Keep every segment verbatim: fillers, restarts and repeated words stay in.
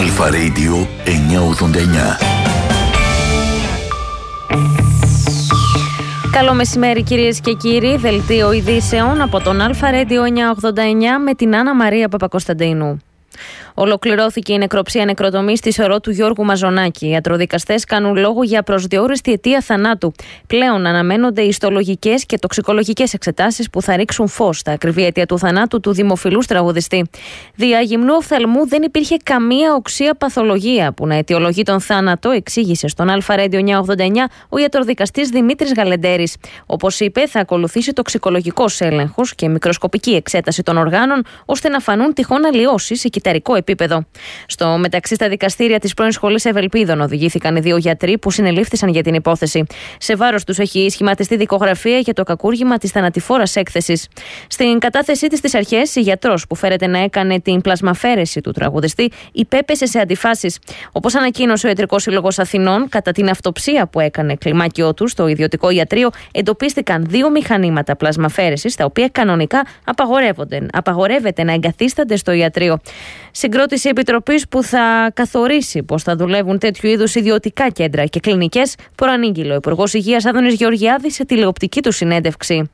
Αλφα Radio εννιακόσια ογδόντα εννιά. Καλό μεσημέρι κυρίες και κύριοι, δελτίο ειδήσεων από τον Αλφα Radio εννιακόσια ογδόντα εννιά με την Άννα Μαρία Παπακοσταντίνου. Ολοκληρώθηκε η νεκροψία νεκροτομής στη σωρό του Γιώργου Μαζονάκη. Οι ιατροδικαστές κάνουν λόγο για προσδιορίστη αιτία θανάτου. Πλέον αναμένονται ιστολογικές και τοξικολογικές εξετάσεις που θα ρίξουν φως στα ακριβή αιτία του θανάτου του δημοφιλούς τραγουδιστή. Δια γυμνού οφθαλμού δεν υπήρχε καμία οξία παθολογία που να αιτιολογεί τον θάνατο, εξήγησε στον Αλφα Radio εννιακόσια ογδόντα εννιά ο ιατροδικαστής Δημήτρης Γαλεντέρης. Όπως είπε, θα ακολουθήσει τοξικολογικός έλεγχος και μικροσκοπική εξέταση των οργάνων, ώστε να φανούν τυχόν αλλοιώσεις σε κυταρικό επίπεδο. Στο μεταξύ, στα δικαστήρια της πρώην Σχολής Ευελπίδων οδηγήθηκαν οι δύο γιατροί που συνελήφθησαν για την υπόθεση. Σε βάρος τους έχει σχηματιστεί δικογραφία για το κακούργημα της θανατηφόρας έκθεσης. Στην κατάθεσή της στις αρχές, η γιατρός που φέρεται να έκανε την πλασμαφέρεση του τραγουδιστή υπέπεσε σε αντιφάσεις. Όπως ανακοίνωσε ο Ιατρικός Σύλλογος Αθηνών, κατά την αυτοψία που έκανε κλιμάκιό του στο ιδιωτικό ιατρείο, εντοπίστηκαν δύο μηχανήματα πλασμαφέρεσης, τα οποία κανονικά απαγορεύεται να εγκαθίστανται στο ιατρείο. Συγκρότηση επιτροπής που θα καθορίσει πώς θα δουλεύουν τέτοιου είδους ιδιωτικά κέντρα και κλινικές, προανήγγειλε ο Υπουργός Υγείας Άδωνης Γεωργιάδης σε τηλεοπτική του συνέντευξη.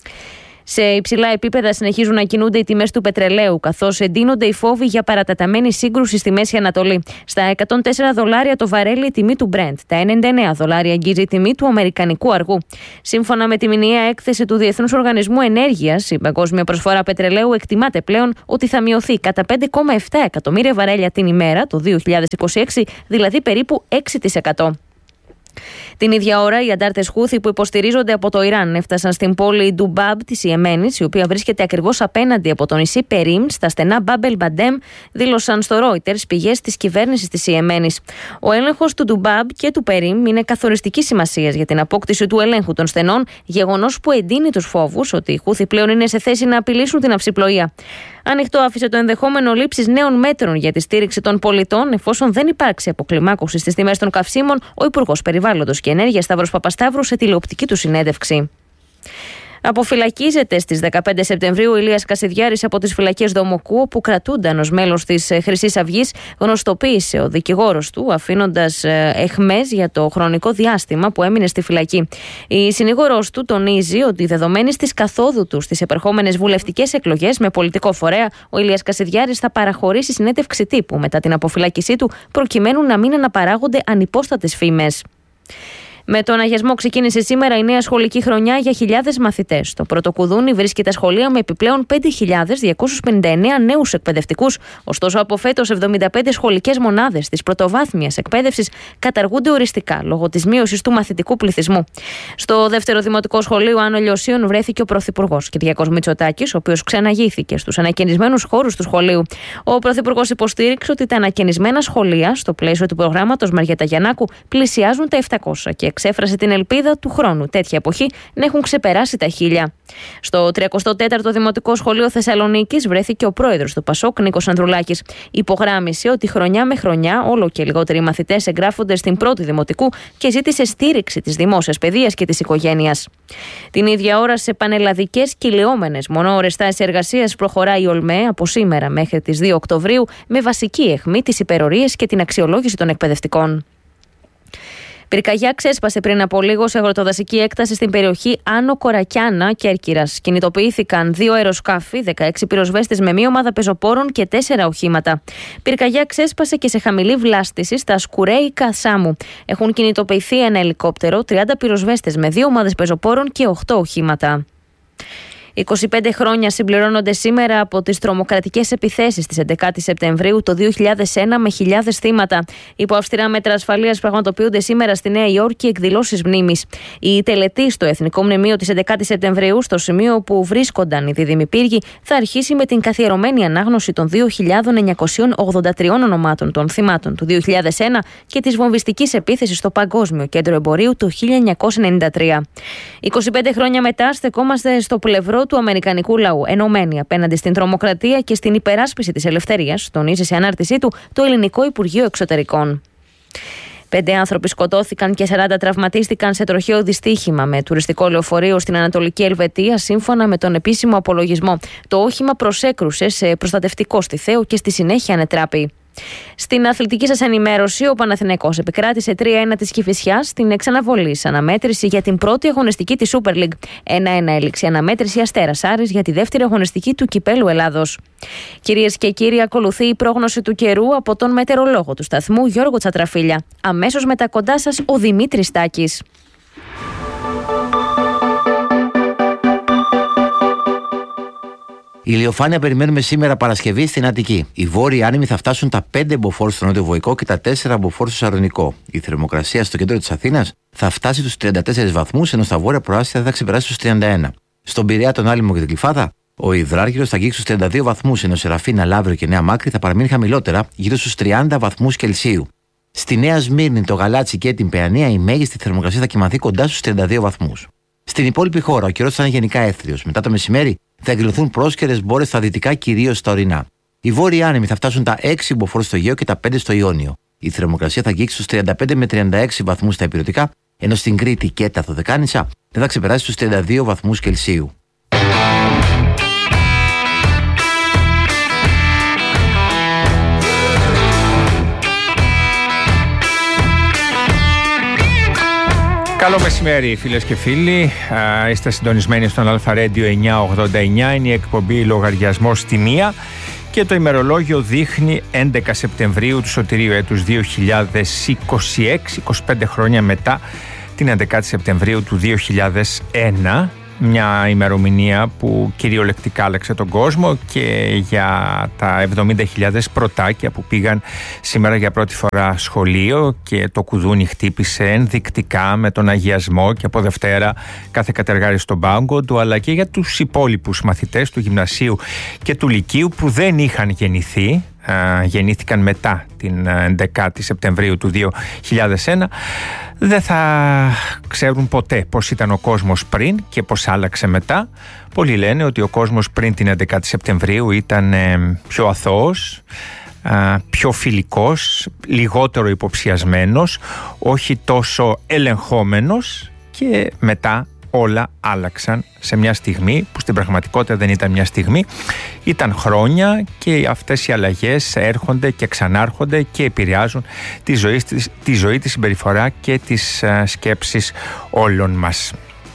Σε υψηλά επίπεδα συνεχίζουν να κινούνται οι τιμές του πετρελαίου, καθώς εντείνονται οι φόβοι για παρατεταμένη σύγκρουση στη Μέση Ανατολή. Στα εκατόν τέσσερα δολάρια το βαρέλι η τιμή του Brent, τα ενενήντα εννέα δολάρια αγγίζει η τιμή του αμερικανικού αργού. Σύμφωνα με τη μηνιαία έκθεση του Διεθνούς Οργανισμού Ενέργειας, η παγκόσμια προσφορά πετρελαίου εκτιμάται πλέον ότι θα μειωθεί κατά πέντε κόμμα επτά εκατομμύρια βαρέλια την ημέρα το δύο χιλιάδες είκοσι έξι, δηλαδή περίπου έξι τοις εκατό. Την ίδια ώρα, οι αντάρτες Χούθι που υποστηρίζονται από το Ιράν έφτασαν στην πόλη Ντουμπάμπ της Ιεμένης, η οποία βρίσκεται ακριβώς απέναντι από το νησί Περίμ, στα στενά Μπάμπελ Μπαντέμ, δήλωσαν στο Reuters πηγές της κυβέρνησης της Ιεμένης. Ο έλεγχος του Ντουμπάμπ και του Περίμ είναι καθοριστική σημασία για την απόκτηση του ελέγχου των στενών, γεγονός που εντείνει τους φόβους ότι οι Χούθι πλέον είναι σε θέση να απειλήσουν την αυσιπλοεία. Ανοιχτό άφησε το ενδεχόμενο λήψης νέων μέτρων για τη στήριξη των πολιτών, εφόσον δεν υπάρξει αποκλιμάκωση στις τιμές των καυσίμων, ο Υπουργός Περιβάλλοντος και Ενέργειας Σταύρος Παπασταύρου σε τηλεοπτική του συνέντευξη. Αποφυλακίζεται στις δεκαπέντε Σεπτεμβρίου ο Ηλίας Κασιδιάρης από τις φυλακές Δομοκού, όπου κρατούνταν ως μέλος της Χρυσής Αυγής, γνωστοποίησε ο δικηγόρος του, αφήνοντας εχμές για το χρονικό διάστημα που έμεινε στη φυλακή. Η συνήγορος του τονίζει ότι δεδομένης της καθόδου του στις επερχόμενες βουλευτικές εκλογές με πολιτικό φορέα, ο Ηλίας Κασιδιάρης θα παραχωρήσει συνέντευξη τύπου μετά την αποφυλάκησή του, προκειμένου να μην αναπαράγονται ανυπόστατες φήμες. Με τον αγιασμό ξεκίνησε σήμερα η νέα σχολική χρονιά για χιλιάδες μαθητές. Το Πρωτοκουδούνι βρίσκει τα σχολεία με επιπλέον πέντε χιλιάδες διακόσιους πενήντα εννέα νέους εκπαιδευτικούς. Ωστόσο, από φέτος εβδομήντα πέντε σχολικές μονάδες της πρωτοβάθμιας εκπαίδευσης καταργούνται οριστικά λόγω της μείωσης του μαθητικού πληθυσμού. Στο δεύτερο δημοτικό σχολείο Άνω Λιωσίων βρέθηκε ο Πρωθυπουργός Κυριάκος Μητσοτάκης, ο οποίος ξαναγήθηκε στους ανακαινισμένους χώρους του σχολείου. Ο Πρωθυπουργός υποστήριξε ότι τα ανακαινισμένα σχολεία, στο πλαίσιο του προγράμματος Μαριέτα Γιαννάκου, πλησιάζουν τα επτακόσια και εξέφρασε την ελπίδα του χρόνου τέτοια εποχή να έχουν ξεπεράσει τα χίλια. Στο τριακοστό τέταρτο Δημοτικό Σχολείο Θεσσαλονίκης βρέθηκε ο πρόεδρος του Πασόκ, Νίκος Ανδρουλάκης. Υπογράμμισε ότι χρονιά με χρονιά όλο και λιγότεροι μαθητές εγγράφονται στην πρώτη Δημοτικού και ζήτησε στήριξη της δημόσιας παιδείας και της οικογένειας. Την ίδια ώρα, σε πανελλαδικές κυλιόμενες μονοώρες τάσεις εργασίας προχωράει η ΟΛΜΕ από σήμερα μέχρι τις δύο Οκτωβρίου με βασική αιχμή τις υπερορίες και την αξιολόγηση των εκπαιδευτικών. Πυρκαγιά ξέσπασε πριν από λίγο σε αγροτοδασική έκταση στην περιοχή Άνω Κορακιάνα, Κέρκυρας. Κινητοποιήθηκαν δύο αεροσκάφη, δεκαέξι πυροσβέστες με μία ομάδα πεζοπόρων και τέσσερα οχήματα. Πυρκαγιά ξέσπασε και σε χαμηλή βλάστηση στα Σκουρέικα Σάμου. Έχουν κινητοποιηθεί ένα ελικόπτερο, τριάντα πυροσβέστες με δύο ομάδες πεζοπόρων και οκτώ οχήματα. είκοσι πέντε χρόνια συμπληρώνονται σήμερα από τις τρομοκρατικές επιθέσεις της έντεκα Σεπτεμβρίου το δύο χιλιάδες ένα με χιλιάδες θύματα. Υπό αυστηρά μέτρα ασφαλείας πραγματοποιούνται σήμερα στη Νέα Υόρκη εκδηλώσεις μνήμης. Η τελετή στο Εθνικό Μνημείο της έντεκα Σεπτεμβρίου, στο σημείο που βρίσκονταν οι δίδυμοι πύργοι, θα αρχίσει με την καθιερωμένη ανάγνωση των δύο χιλιάδες εννιακόσια ογδόντα τρία ονομάτων των θυμάτων του δύο χιλιάδες ένα και της βομβιστικής επίθεσης στο Παγκόσμιο Κέντρο Εμπορίου το χίλια εννιακόσια ενενήντα τρία. είκοσι πέντε χρόνια μετά στεκόμαστε στο πλευρό του αμερικανικού λαού, ενωμένοι απέναντι στην τρομοκρατία και στην υπεράσπιση της ελευθερίας, τονίζει σε ανάρτησή του το Ελληνικό Υπουργείο Εξωτερικών. Πέντε άνθρωποι σκοτώθηκαν και σαράντα τραυματίστηκαν σε τροχαίο δυστύχημα με τουριστικό λεωφορείο στην Ανατολική Ελβετία, σύμφωνα με τον επίσημο απολογισμό. Το όχημα προσέκρουσε σε προστατευτικό στιθέο και στη συνέχεια ανετράπη. Στην αθλητική σας ενημέρωση, ο Παναθηναϊκός επικράτησε τρία ένα της Κηφισιάς στην εξαναβολή αναμέτρηση για την πρώτη αγωνιστική της Super League. ένα ένα έληξε αναμέτρηση Αστέρας Άρης για τη δεύτερη αγωνιστική του Κυπέλλου Ελλάδος. Κυρίες και κύριοι, ακολουθεί η πρόγνωση του καιρού από τον μετεωρολόγο του σταθμού Γιώργο Τσατραφίλια. Αμέσως μετά κοντά σας ο Δημήτρης Τάκης. Η ηλιοφάνεια περιμένουμε σήμερα Παρασκευή στην Αττική. Οι βόρειοι άνεμοι θα φτάσουν τα πέντε μποφόρ στο νότιο Βοϊκό και τα τέσσερα μποφόρ στο Σαρδονικό. Η θερμοκρασία στο κέντρο της Αθήνας θα φτάσει στους τριάντα τέσσερις βαθμούς, ενώ στα βόρεια προάστια θα ξεπεράσει τους τριάντα ένα. Στον Πειραιά, τον Άλυμο και την Κλιφάδα, ο Υδράργυρος θα αγγίξει στους τριάντα δύο βαθμούς, ενώ Σεραφίνα, Λαύριο και Νέα Μάκρη θα παραμείνει χαμηλότερα, γύρω στους τριάντα βαθμούς Κελσίου. Στη Νέα Σμύρνη, το Γαλάτσι και την Παιανία, η μέγιστη θερμοκρασία θα κυμανθεί κοντά στους τριάντα δύο βαθμούς. Στην υπόλοιπη χώρα, ο καιρός θα είναι γενικά έθριος. Μετά το μεσημέρι θα εκδηλωθούν πρόσκαιρες μπόρες στα δυτικά, κυρίως στα ορεινά. Οι βόρειοι άνεμοι θα φτάσουν τα έξι μποφόρ στο Αιγαίο και τα πέντε στο Ιόνιο. Η θερμοκρασία θα αγγίξει στους τριάντα πέντε με τριάντα έξι βαθμούς στα ηπειρωτικά, ενώ στην Κρήτη και τα Δωδεκάνησα δεν θα ξεπεράσει στους τριάντα δύο βαθμούς Κελσίου. Καλό μεσημέρι, φίλες και φίλοι. Α, είστε συντονισμένοι στον Αλφα Radio εννιακόσια ογδόντα εννιά. Είναι η εκπομπή Λογαριασμός στη Μία και το ημερολόγιο δείχνει έντεκα Σεπτεμβρίου του σωτηρίου έτους δύο χιλιάδες είκοσι έξι, είκοσι πέντε χρόνια μετά την έντεκα Σεπτεμβρίου του δύο χιλιάδες ένα. Μια ημερομηνία που κυριολεκτικά άλλαξε τον κόσμο και για τα εβδομήντα χιλιάδες πρωτάκια που πήγαν σήμερα για πρώτη φορά σχολείο και το κουδούνι χτύπησε ενδεικτικά με τον αγιασμό και από Δευτέρα κάθε κατεργάρι στον πάγκο του, αλλά και για τους υπόλοιπους μαθητές του γυμνασίου και του λυκείου που δεν είχαν γεννηθεί, γεννήθηκαν μετά την έντεκα Σεπτεμβρίου του δύο χιλιάδες ένα, δεν θα ξέρουν ποτέ πώς ήταν ο κόσμος πριν και πώς άλλαξε μετά. Πολλοί λένε ότι ο κόσμος πριν την έντεκα Σεπτεμβρίου ήταν πιο αθώος, πιο φιλικός, λιγότερο υποψιασμένος, όχι τόσο ελεγχόμενος, και μετά όλα άλλαξαν σε μια στιγμή που στην πραγματικότητα δεν ήταν μια στιγμή, ήταν χρόνια, και αυτές οι αλλαγές έρχονται και ξανάρχονται και επηρεάζουν τη ζωή, τη ζωή, τη συμπεριφορά και τις σκέψεις όλων μας.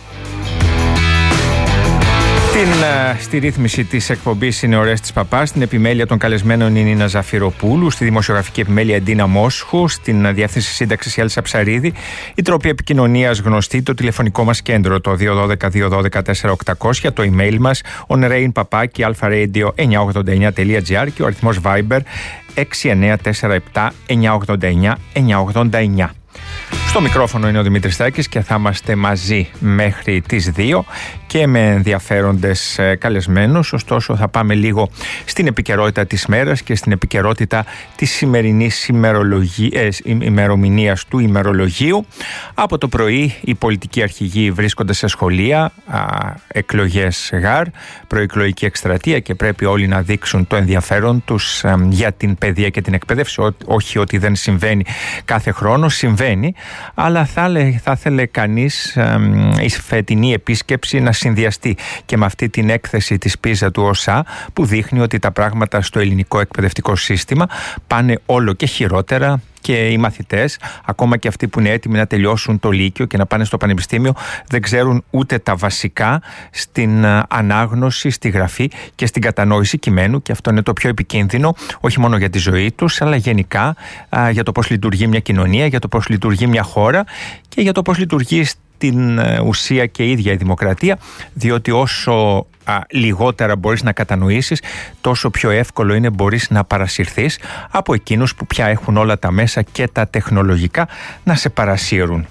Την, στη ρύθμιση της εκπομπής είναι ο Ρέστης Παπάς, στην επιμέλεια των καλεσμένων είναι η Νίνα Ζαφυροπούλου, στη δημοσιογραφική επιμέλεια η Ντίνα Μόσχου, στην διεύθυνση σύνταξης η Έλσα Ψαρίδη, η τρόπη επικοινωνίας γνωστή, το τηλεφωνικό μας κέντρο το δύο ένα δύο δύο ένα δύο τέσσερα οκτακόσια, το email μας onrain παπάκι alpharadio εννιακόσια ογδόντα εννιά τελεία τζι άρ και ο αριθμός Viber έξι εννιά τέσσερα επτά εννιακόσια ογδόντα εννιά εννιακόσια ογδόντα εννιά. Στο μικρόφωνο είναι ο Δημήτρης Τάκης και θα είμαστε μαζί μέχρι τις δύο και με ενδιαφέροντες καλεσμένους. Ωστόσο θα πάμε λίγο στην επικαιρότητα της μέρας και στην επικαιρότητα της σημερινής ε, ημερομηνίας του ημερολογίου. Από το πρωί οι πολιτικοί αρχηγοί βρίσκονται σε σχολεία, α, εκλογές γάρ, προεκλογική εκστρατεία, και πρέπει όλοι να δείξουν το ενδιαφέρον τους α, για την παιδεία και την εκπαίδευση. Ό, όχι ότι δεν συμβαίνει κάθε χρόνο, συμβαίνει, αλλά θα, θα ήθελε κανείς α, η φετινή επίσκεψη να συνδυαστεί και με αυτή την έκθεση της πίζα του ΟΣΑ, που δείχνει ότι τα πράγματα στο ελληνικό εκπαιδευτικό σύστημα πάνε όλο και χειρότερα, και οι μαθητές, ακόμα και αυτοί που είναι έτοιμοι να τελειώσουν το λύκειο και να πάνε στο πανεπιστήμιο, δεν ξέρουν ούτε τα βασικά στην ανάγνωση, στη γραφή και στην κατανόηση κειμένου, και αυτό είναι το πιο επικίνδυνο, όχι μόνο για τη ζωή τους, αλλά γενικά α, για το πώς λειτουργεί μια κοινωνία, για το πώς λειτουργεί μια χώρα και για το πώς λειτουργεί στην ουσία και η ίδια η δημοκρατία, διότι όσο α, λιγότερα μπορείς να κατανοήσεις, τόσο πιο εύκολο είναι μπορείς να παρασυρθείς από εκείνους που πια έχουν όλα τα μέσα και τα τεχνολογικά να σε παρασύρουν.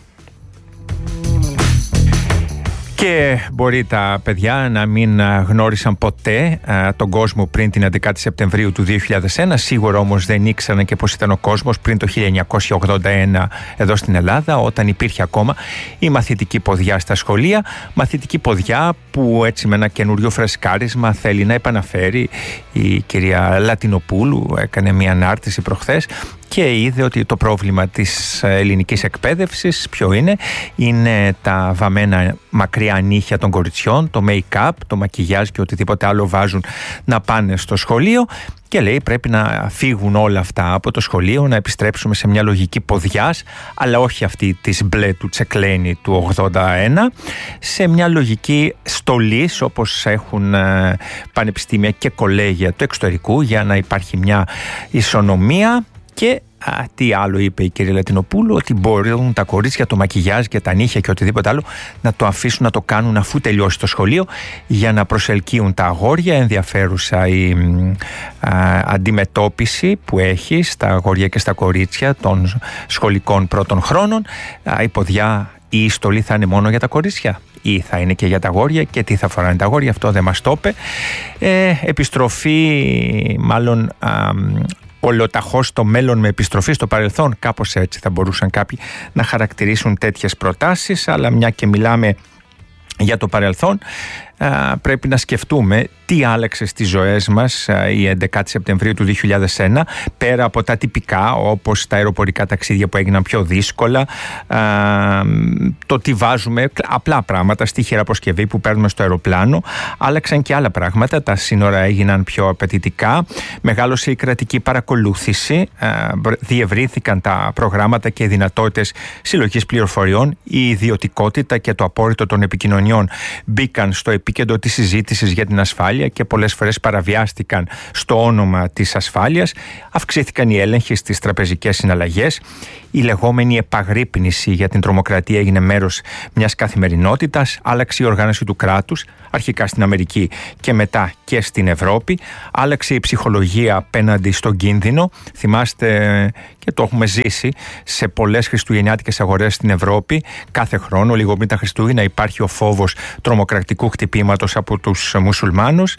Και μπορεί τα παιδιά να μην γνώρισαν ποτέ α, τον κόσμο πριν την έντεκα Σεπτεμβρίου του δύο χιλιάδες ένα, σίγουρα όμως δεν ήξεραν και πώς ήταν ο κόσμος πριν το χίλια εννιακόσια ογδόντα ένα εδώ στην Ελλάδα, όταν υπήρχε ακόμα η μαθητική ποδιά στα σχολεία. Μαθητική ποδιά που έτσι με ένα καινούριο φρεσκάρισμα θέλει να επαναφέρει η κυρία Λατινοπούλου, έκανε μια ανάρτηση προχθές και είδε ότι το πρόβλημα της ελληνικής εκπαίδευσης ποιο είναι? Είναι τα βαμμένα μακριά νύχια των κοριτσιών, το make-up, το μακιγιάζ και οτιδήποτε άλλο βάζουν να πάνε στο σχολείο, και λέει πρέπει να φύγουν όλα αυτά από το σχολείο, να επιστρέψουμε σε μια λογική ποδιάς, αλλά όχι αυτή της μπλε του Τσεκλένη του ογδόντα ένα, σε μια λογική στολής όπως έχουν ε, πανεπιστήμια και κολέγια του εξωτερικού, για να υπάρχει μια ισονομία. Και α, τι άλλο είπε η κυρία Λατινοπούλου, ότι μπορούν τα κορίτσια, το μακιγιάζ και τα νύχια και οτιδήποτε άλλο να το αφήσουν να το κάνουν αφού τελειώσει το σχολείο, για να προσελκύουν τα αγόρια. Ενδιαφέρουσα η α, αντιμετώπιση που έχει στα αγόρια και στα κορίτσια των σχολικών πρώτων χρόνων. Α, η ποδιά ή η στολή θα είναι μόνο για τα κορίτσια ή θα είναι και για τα αγόρια, και τι θα φοράνε τα αγόρια, αυτό δεν μας το είπε. Ε, επιστροφή μάλλον α, ολοταχώς στο μέλλον με επιστροφή στο παρελθόν, κάπως έτσι θα μπορούσαν κάποιοι να χαρακτηρίσουν τέτοιες προτάσεις. Αλλά μια και μιλάμε για το παρελθόν, πρέπει να σκεφτούμε τι άλλαξε στις ζωές μας η έντεκα Σεπτεμβρίου του δύο χιλιάδες ένα, πέρα από τα τυπικά όπως τα αεροπορικά ταξίδια που έγιναν πιο δύσκολα, το τι βάζουμε, απλά πράγματα στη χειραποσκευή που παίρνουμε στο αεροπλάνο. Άλλαξαν και άλλα πράγματα, τα σύνορα έγιναν πιο απαιτητικά, μεγάλωσε η κρατική παρακολούθηση, διευρύνθηκαν τα προγράμματα και οι δυνατότητες συλλογής πληροφοριών, η ιδιωτικότητα και το απόρριτο των επικοινωνιών μπήκαν στο επίκεντρο της συζήτησης για την ασφάλεια και πολλές φορές παραβιάστηκαν στο όνομα της ασφάλειας. Αυξήθηκαν οι έλεγχοι στις τραπεζικές συναλλαγές. Η λεγόμενη επαγρύπνηση για την τρομοκρατία έγινε μέρος μιας καθημερινότητας. Άλλαξε η οργάνωση του κράτους, αρχικά στην Αμερική και μετά και στην Ευρώπη. Άλλαξε η ψυχολογία απέναντι στον κίνδυνο. Θυμάστε, και το έχουμε ζήσει σε πολλές χριστουγεννιάτικες αγορές στην Ευρώπη, κάθε χρόνο, λίγο πριν τα Χριστούγεννα, υπάρχει ο φόβος τρομοκρατικού χτυπήματος από τους μουσουλμάνους,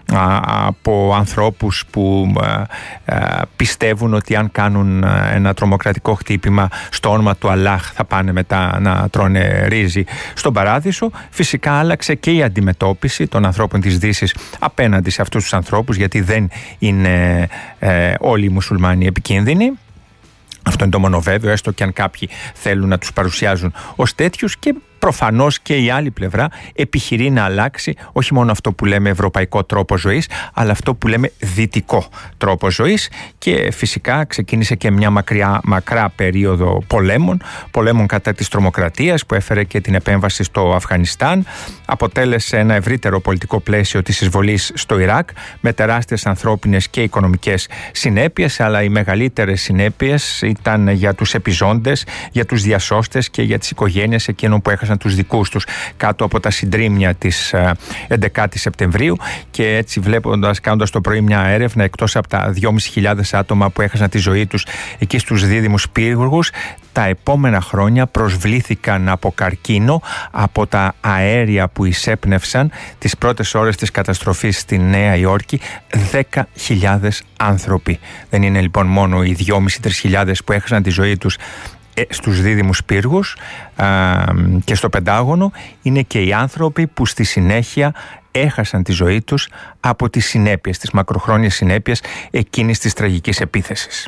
από ανθρώπους που πιστεύουν ότι αν κάνουν ένα τρομοκρατικό χτύπημα στο όνομα του Αλλάχ θα πάνε μετά να τρώνε ρύζι στον παράδεισο. Φυσικά άλλαξε και η αντιμετώπιση των ανθρώπων της Δύσης απέναντι σε αυτούς τους ανθρώπους, γιατί δεν είναι ε, όλοι οι μουσουλμάνοι επικίνδυνοι. Αυτό είναι το μόνο βέβαιο, έστω και αν κάποιοι θέλουν να τους παρουσιάζουν ως τέτοιους. Και προφανώς και η άλλη πλευρά επιχειρεί να αλλάξει όχι μόνο αυτό που λέμε ευρωπαϊκό τρόπο ζωής, αλλά αυτό που λέμε δυτικό τρόπο ζωής. Και φυσικά ξεκίνησε και μια μακριά, μακρά περίοδο πολέμων, πολέμων κατά της τρομοκρατίας, που έφερε και την επέμβαση στο Αφγανιστάν. Αποτέλεσε ένα ευρύτερο πολιτικό πλαίσιο της εισβολής στο Ιράκ, με τεράστιες ανθρώπινες και οικονομικές συνέπειες, αλλά οι μεγαλύτερες συνέπειες ήταν για τους επιζώντες, για τους διασώστες και για τις οικογένειες εκείνων που έχασαν τους δικούς τους κάτω από τα συντρίμμια της έντεκα Σεπτεμβρίου. Και έτσι, βλέποντας, κάνοντας το πρωί μια έρευνα, εκτός από τα δυόμισι χιλιάδες άτομα που έχασαν τη ζωή τους εκεί στους δίδυμους πύργους, τα επόμενα χρόνια προσβλήθηκαν από καρκίνο από τα αέρια που εισέπνευσαν τις πρώτες ώρες της καταστροφής στη Νέα Υόρκη δέκα χιλιάδες άνθρωποι. Δεν είναι λοιπόν μόνο οι δυόμισι με τρεις χιλιάδες που έχασαν τη ζωή τους στους δίδυμους πύργους α, και στο Πεντάγωνο, είναι και οι άνθρωποι που στη συνέχεια έχασαν τη ζωή τους από τις συνέπειες, τις μακροχρόνιες συνέπειες εκείνης της τραγικής επίθεσης.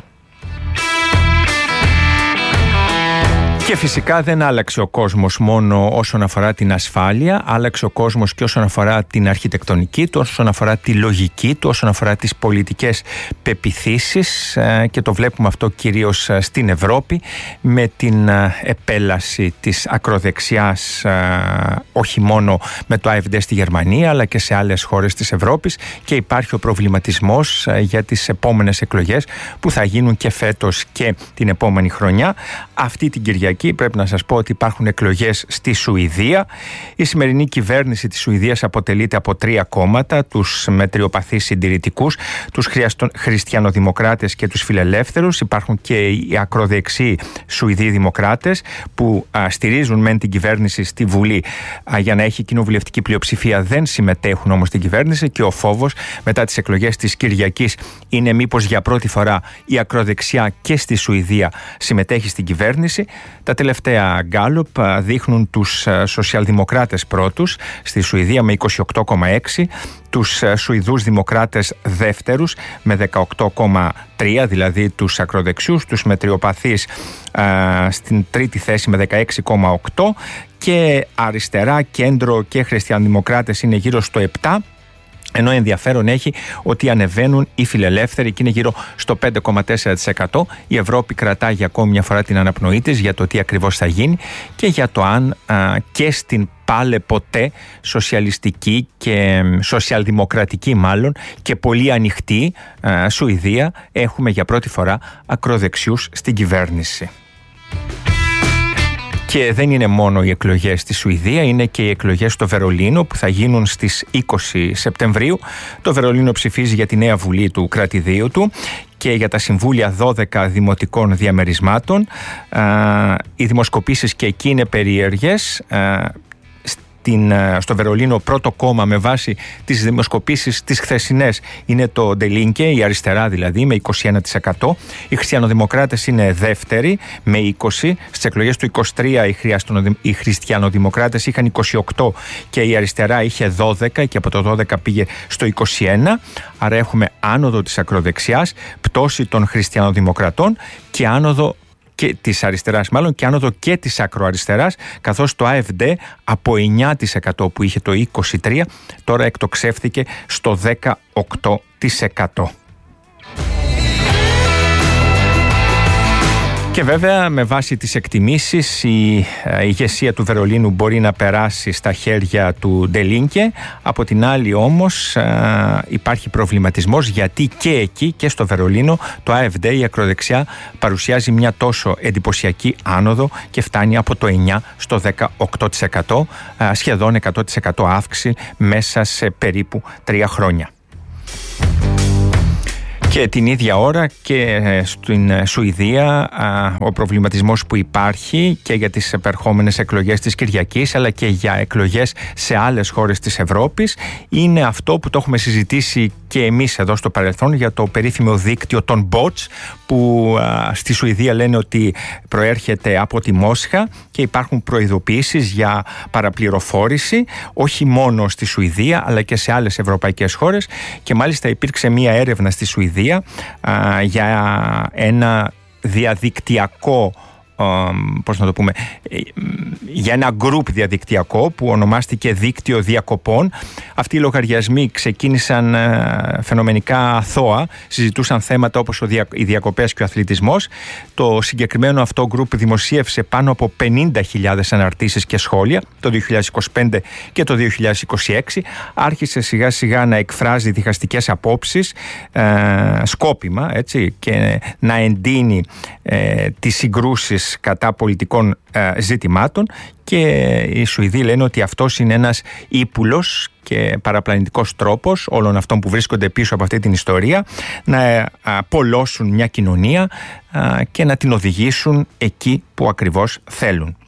Και φυσικά δεν άλλαξε ο κόσμος μόνο όσον αφορά την ασφάλεια, άλλαξε ο κόσμος και όσον αφορά την αρχιτεκτονική του, όσον αφορά τη λογική του, όσον αφορά τις πολιτικές πεποιθήσεις, και το βλέπουμε αυτό κυρίως στην Ευρώπη με την επέλαση της ακροδεξιάς, όχι μόνο με το AfD στη Γερμανία αλλά και σε άλλες χώρες της Ευρώπης, και υπάρχει ο προβληματισμός για τις επόμενες εκλογές που θα γίνουν και φέτος και την επόμενη χρονιά. Αυτή την Κυριακή πρέπει να σας πω ότι υπάρχουν εκλογές στη Σουηδία. Η σημερινή κυβέρνηση της Σουηδίας αποτελείται από τρία κόμματα, τους μετριοπαθείς συντηρητικούς, τους χριστιανοδημοκράτες και τους φιλελεύθερους. Υπάρχουν και οι ακροδεξιοί Σουηδοί δημοκράτες που α, στηρίζουν μεν την κυβέρνηση στη Βουλή α, για να έχει κοινοβουλευτική πλειοψηφία, δεν συμμετέχουν όμως στην κυβέρνηση, και ο φόβος μετά τις εκλογές της Κυριακής είναι μήπως για πρώτη φορά η ακροδεξιά και στη Σουηδία συμμετέχει στην κυβέρνηση. Τα τελευταία γκάλοπ δείχνουν τους σοσιαλδημοκράτες πρώτους στη Σουηδία με είκοσι οκτώ κόμμα έξι, τους Σουηδούς δημοκράτες δεύτερους με δεκαοκτώ κόμμα τρία, δηλαδή τους ακροδεξιούς, τους μετριοπαθείς στην τρίτη θέση με δεκαέξι κόμμα οκτώ, και αριστερά, κέντρο και χριστιανοδημοκράτες είναι γύρω στο επτά. Ενώ ενδιαφέρον έχει ότι ανεβαίνουν οι φιλελεύθεροι και είναι γύρω στο πέντε κόμμα τέσσερα τοις εκατό. Η Ευρώπη κρατάει για ακόμη μια φορά την αναπνοή της για το τι ακριβώς θα γίνει και για το αν α, και στην πάλε ποτέ σοσιαλιστική και σοσιαλδημοκρατική μάλλον και πολύ ανοιχτή α, Σουηδία έχουμε για πρώτη φορά ακροδεξιούς στην κυβέρνηση. Και δεν είναι μόνο οι εκλογές στη Σουηδία, είναι και οι εκλογές στο Βερολίνο που θα γίνουν στις είκοσι Σεπτεμβρίου. Το Βερολίνο ψηφίζει για τη νέα βουλή του κρατηδίου του και για τα συμβούλια δώδεκα δημοτικών διαμερισμάτων. Οι δημοσκοπήσεις και εκεί είναι περίεργες. Στο Βερολίνο πρώτο κόμμα με βάση τις δημοσκοπήσεις τις χθεσινές είναι το Ντελίνκε, η αριστερά δηλαδή, με είκοσι ένα τοις εκατό. Οι χριστιανοδημοκράτες είναι δεύτεροι με είκοσι τοις εκατό. Στις εκλογές του είκοσι τρία οι χριστιανοδημοκράτες είχαν είκοσι οκτώ και η αριστερά είχε δώδεκα και από το δώδεκα πήγε στο είκοσι ένα. Άρα έχουμε άνοδο της ακροδεξιάς, πτώση των χριστιανοδημοκρατών και άνοδο και της αριστεράς μάλλον και άνοδο και της ακροαριστεράς, καθώς το AfD από εννιά τοις εκατό που είχε το είκοσι τρία τώρα εκτοξεύθηκε στο δεκαοκτώ τοις εκατό. Και βέβαια με βάση τις εκτιμήσεις η ηγεσία του Βερολίνου μπορεί να περάσει στα χέρια του Ντελίνκε. Από την άλλη όμως υπάρχει προβληματισμός γιατί και εκεί και στο Βερολίνο το AfD, η ακροδεξιά, παρουσιάζει μια τόσο εντυπωσιακή άνοδο και φτάνει από το εννιά στο δεκαοκτώ τοις εκατό, σχεδόν εκατό τοις εκατό αύξηση μέσα σε περίπου τρία χρόνια. Και την ίδια ώρα και στην Σουηδία ο προβληματισμός που υπάρχει και για τις επερχόμενες εκλογές της Κυριακής αλλά και για εκλογές σε άλλες χώρες της Ευρώπης είναι αυτό που το έχουμε συζητήσει και εμείς εδώ στο παρελθόν για το περίφημο δίκτυο των bots που α, στη Σουηδία λένε ότι προέρχεται από τη Μόσχα και υπάρχουν προειδοποιήσεις για παραπληροφόρηση όχι μόνο στη Σουηδία αλλά και σε άλλες ευρωπαϊκές χώρες και μάλιστα υπήρξε μία έρευνα στη Σουηδία α, για ένα διαδικτυακό πώς να το πούμε, για ένα γκρουπ διαδικτυακό που ονομάστηκε Δίκτυο Διακοπών. Αυτοί οι λογαριασμοί ξεκίνησαν φαινομενικά αθώα, συζητούσαν θέματα όπως οι διακοπές και ο αθλητισμός. Το συγκεκριμένο αυτό γκρουπ δημοσίευσε πάνω από πενήντα χιλιάδες αναρτήσεις και σχόλια το δύο χιλιάδες είκοσι πέντε και το δύο χιλιάδες είκοσι έξι. Άρχισε σιγά σιγά να εκφράζει διχαστικές απόψεις, ε, σκόπιμα έτσι, και να εντείνει ε, τις συγκρούσεις κατά πολιτικών ε, ζητημάτων και οι Σουηδοί λένε ότι αυτός είναι ένας ύπουλος και παραπλανητικός τρόπος όλων αυτών που βρίσκονται πίσω από αυτή την ιστορία να ε, πολλώσουν μια κοινωνία ε, και να την οδηγήσουν εκεί που ακριβώς θέλουν.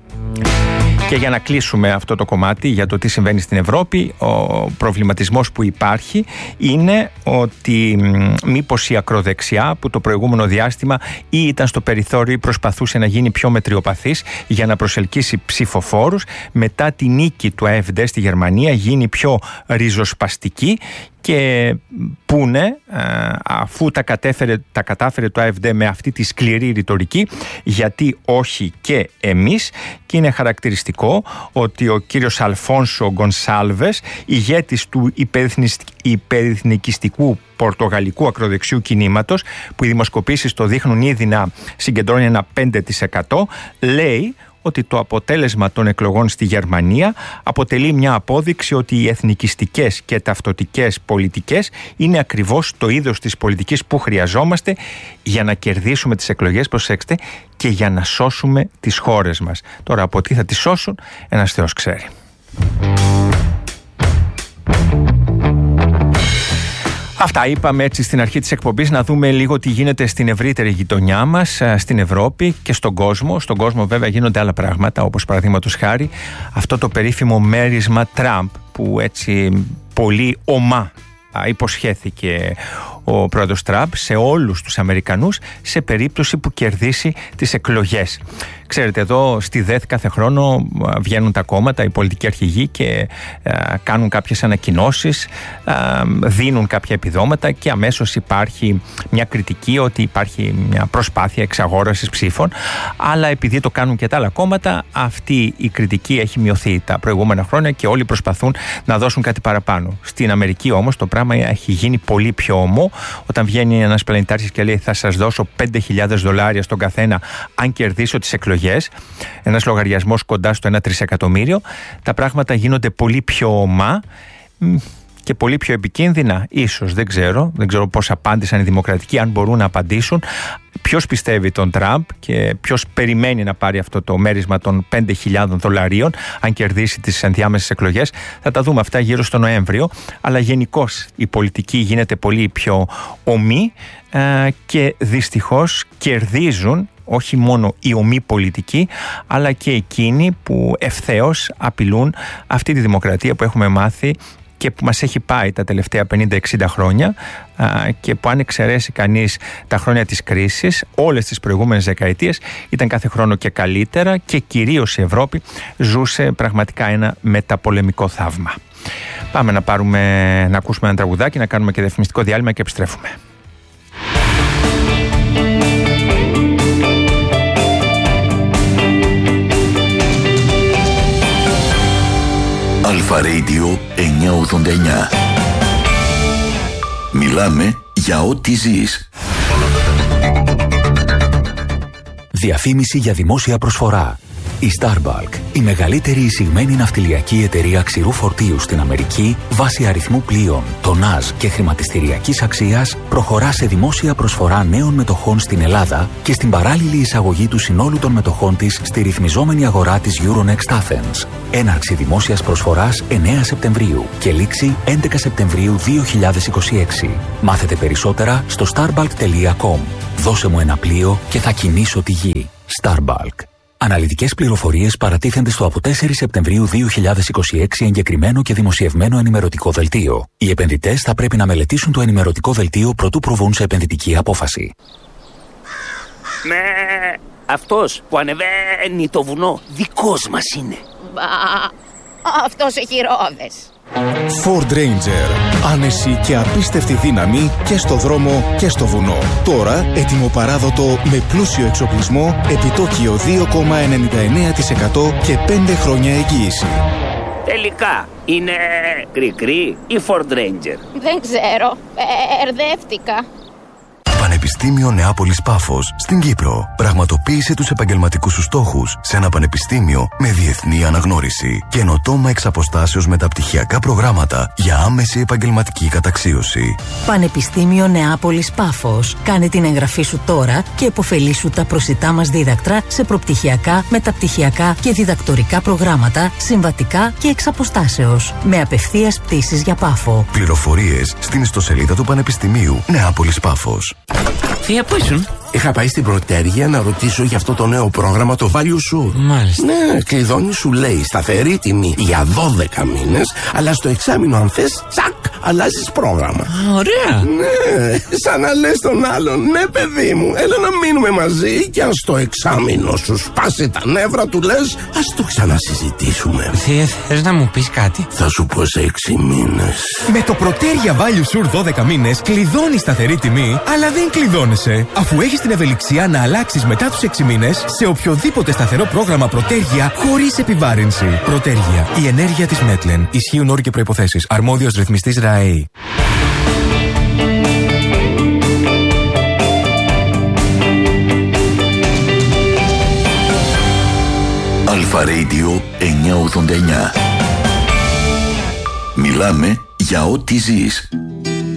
Και για να κλείσουμε αυτό το κομμάτι για το τι συμβαίνει στην Ευρώπη, ο προβληματισμός που υπάρχει είναι ότι μήπως η ακροδεξιά που το προηγούμενο διάστημα ή ήταν στο περιθώριο ή προσπαθούσε να γίνει πιο μετριοπαθής για να προσελκύσει ψηφοφόρους, μετά τη νίκη του AfD στη Γερμανία γίνει πιο ριζοσπαστική και πούνε, αφού τα, κατέφερε, τα κατάφερε το AfD με αυτή τη σκληρή ρητορική, γιατί όχι και εμείς. Και είναι χαρακτηριστικό ότι ο κύριος Αλφόνσο Γκονσάλβες, ηγέτης του υπερεθνικιστικού πορτογαλικού ακροδεξιού κινήματος, που οι δημοσκοπήσεις το δείχνουν ήδη να συγκεντρώνει ένα πέντε τοις εκατό, λέει ότι το αποτέλεσμα των εκλογών στη Γερμανία αποτελεί μια απόδειξη ότι οι εθνικιστικές και ταυτοτικές πολιτικές είναι ακριβώς το είδος της πολιτικής που χρειαζόμαστε για να κερδίσουμε τις εκλογές, προσέξτε, και για να σώσουμε τις χώρες μας. Τώρα από τι θα τις σώσουν, ένας Θεός ξέρει. Αυτά είπαμε έτσι στην αρχή της εκπομπής, να δούμε λίγο τι γίνεται στην ευρύτερη γειτονιά μας, στην Ευρώπη και στον κόσμο. Στον κόσμο βέβαια γίνονται άλλα πράγματα, όπως παραδείγματος χάρη αυτό το περίφημο μέρισμα Τραμπ που έτσι πολύ ομά υποσχέθηκε ο πρόεδρος Τραμπ σε όλους τους Αμερικανούς σε περίπτωση που κερδίσει τις εκλογές. Ξέρετε, εδώ στη ΔΕΘ κάθε χρόνο βγαίνουν τα κόμματα, οι πολιτικοί αρχηγοί και α, κάνουν κάποιες ανακοινώσεις, α, δίνουν κάποια επιδόματα και αμέσως υπάρχει μια κριτική ότι υπάρχει μια προσπάθεια εξαγόρασης ψήφων. Αλλά επειδή το κάνουν και τα άλλα κόμματα, αυτή η κριτική έχει μειωθεί τα προηγούμενα χρόνια και όλοι προσπαθούν να δώσουν κάτι παραπάνω. Στην Αμερική όμως το πράγμα έχει γίνει πολύ πιο ομό. Όταν βγαίνει ένας πλανητάρχης και λέει θα σας δώσω πέντε χιλιάδες δολάρια στον καθένα αν κερδίσω τις εκλογές, ένας λογαριασμός κοντά στο ένα τρισεκατομμύριο, τα πράγματα γίνονται πολύ πιο ομά και πολύ πιο επικίνδυνα. Ίσως, δεν ξέρω, δεν ξέρω πώς απάντησαν οι δημοκρατικοί, αν μπορούν να απαντήσουν. Ποιος πιστεύει τον Τραμπ και ποιος περιμένει να πάρει αυτό το μέρισμα των πέντε χιλιάδων δολαρίων αν κερδίσει τις ενδιάμεσες εκλογές. Θα τα δούμε αυτά γύρω στο Νοέμβριο. Αλλά γενικώς η πολιτική γίνεται πολύ πιο ομή ε, και δυστυχώς κερδίζουν όχι μόνο οι ομοί πολιτικοί, αλλά και εκείνοι που ευθέως απειλούν αυτή τη δημοκρατία που έχουμε μάθει και που μας έχει πάει τα τελευταία πενήντα εξήντα χρόνια και που αν εξαιρέσει κανείς τα χρόνια της κρίσης, όλες τις προηγούμενες δεκαετίες ήταν κάθε χρόνο και καλύτερα και κυρίως η Ευρώπη ζούσε πραγματικά ένα μεταπολεμικό θαύμα. Πάμε να, πάρουμε, να ακούσουμε ένα τραγουδάκι, να κάνουμε και διαφημιστικό διάλειμμα και επιστρέφουμε. Αλφα Radio εννιακόσια ογδόντα εννιά. Μιλάμε για ό,τι ζεις. Διαφήμιση για δημόσια προσφορά. Η Starbulk, η μεγαλύτερη εισηγμένη ναυτιλιακή εταιρεία ξηρού φορτίου στην Αμερική, βάσει αριθμού πλοίων, τονάζ και χρηματιστηριακής αξίας, προχωρά σε δημόσια προσφορά νέων μετοχών στην Ελλάδα και στην παράλληλη εισαγωγή του συνόλου των μετοχών της στη ρυθμιζόμενη αγορά της Euronext Athens. Έναρξη δημόσιας προσφοράς εννέα Σεπτεμβρίου και λήξη έντεκα Σεπτεμβρίου δύο χιλιάδες είκοσι έξι. Μάθετε περισσότερα στο starbulk τελεία com. Δώσε μου ένα πλοίο και θα κινήσω τη γη. Starbulk. Αναλυτικές πληροφορίες παρατίθενται στο από τέσσερις Σεπτεμβρίου δύο χιλιάδες είκοσι έξι εγκεκριμένο και δημοσιευμένο ενημερωτικό δελτίο. Οι επενδυτές θα πρέπει να μελετήσουν το ενημερωτικό δελτίο προτού προβούν σε επενδυτική απόφαση. Με αυτός που ανεβαίνει το βουνό δικός μας είναι. Μπα, αυτός έχει ρόδες. Ford Ranger. Άνεση και απίστευτη δύναμη και στο δρόμο και στο βουνό. Τώρα έτοιμο παράδοτο με πλούσιο εξοπλισμό, επιτόκιο δύο κόμμα ενενήντα εννέα τοις εκατό και πέντε χρόνια εγγύηση. Τελικά είναι κρικρί ή Ford Ranger? Δεν ξέρω, μπερδεύτηκα. Πανεπιστήμιο Νεάπολης Πάφος στην Κύπρο. Πραγματοποίησε τους επαγγελματικούς σου στόχους σε ένα πανεπιστήμιο με διεθνή αναγνώριση. Καινοτόμα εξ αποστάσεως μεταπτυχιακά προγράμματα για άμεση επαγγελματική καταξίωση. Πανεπιστήμιο Νεάπολης Πάφος. Κάνε την εγγραφή σου τώρα και επωφελήσου τα προσιτά μας δίδακτρα σε προπτυχιακά, μεταπτυχιακά και διδακτορικά προγράμματα, συμβατικά και εξ αποστάσεως. Με απευθείας πτήσεις για Πάφο. Πληροφορίες στην ιστοσελίδα του Πανεπιστημίου Νεάπολης Πάφος. Θεία, πού ήσουν? Είχα πάει στην Πρωτέργεια να ρωτήσω για αυτό το νέο πρόγραμμα, το Value Sur. Μάλιστα. Ναι, κλειδώνει, σου λέει σταθερή τιμή για δώδεκα μήνες, αλλά στο εξάμηνο αν θες, τσακ, αλλάζεις πρόγραμμα. Α, ωραία. Ναι, σαν να λες τον άλλον, ναι παιδί μου, έλα να μείνουμε μαζί και αν στο εξάμηνο σου σπάσει τα νεύρα του λες, ας το ξανασυζητήσουμε. Θεία, θες να μου πεις κάτι? Θα σου πω σε έξι μήνες. Με το Πρωτέργεια Value Sur δώδεκα μήνες κλειδώνει σταθερή τιμή, αλλά δεν κλειδώνεσαι, αφού έχεις την ευελιξία να αλλάξεις μετά τους έξι μήνες σε οποιοδήποτε σταθερό πρόγραμμα Πρωτέργεια χωρίς επιβάρυνση. Πρωτέργεια. Η ενέργεια της Μέτλεν. Ισχύουν όροι και προϋποθέσεις. Αρμόδιος ρυθμιστής ΡΑΕΗ. Αλφα Radio εννιακόσια ογδόντα εννιά. Μιλάμε για ό,τι ζεις.